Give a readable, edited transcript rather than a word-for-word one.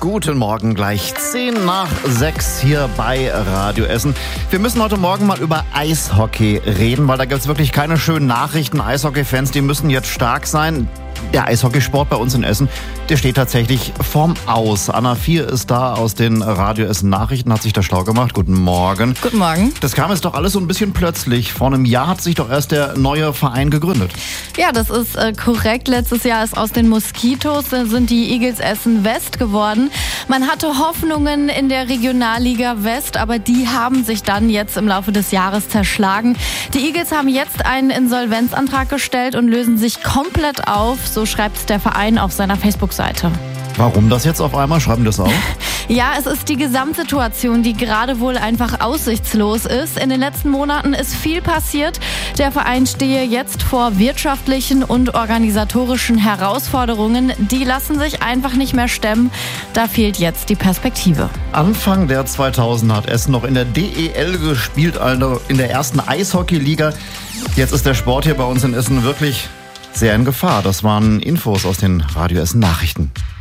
Guten Morgen, gleich 5:10 hier bei Radio Essen. Wir müssen heute Morgen mal über Eishockey reden, weil da gibt es wirklich keine schönen Nachrichten. Eishockey-Fans, die müssen jetzt stark sein. Der Eishockeysport bei uns in Essen, der steht tatsächlich vorm Aus. Anna Vier ist da aus den Radio Essen Nachrichten, hat sich da schlau gemacht. Guten Morgen. Guten Morgen. Das kam jetzt doch alles so ein bisschen plötzlich. Vor einem Jahr hat sich doch erst der neue Verein gegründet. Ja, das ist korrekt. Letztes Jahr ist aus den Moskitos sind die Eagles Essen West geworden. Man hatte Hoffnungen in der Regionalliga West, aber die haben sich dann jetzt im Laufe des Jahres zerschlagen. Die Eagles haben jetzt einen Insolvenzantrag gestellt und lösen sich komplett auf. So schreibt der Verein auf seiner Facebook-Seite. Warum das jetzt auf einmal? Schreiben das auf? Ja, es ist die Gesamtsituation, die gerade wohl einfach aussichtslos ist. In den letzten Monaten ist viel passiert. Der Verein stehe jetzt vor wirtschaftlichen und organisatorischen Herausforderungen. Die lassen sich einfach nicht mehr stemmen. Da fehlt jetzt die Perspektive. Anfang der 2000er hat Essen noch in der DEL gespielt, also in der ersten Eishockey-Liga. Jetzt ist der Sport hier bei uns in Essen wirklich sehr in Gefahr. Das waren Infos aus den Radio Essen Nachrichten.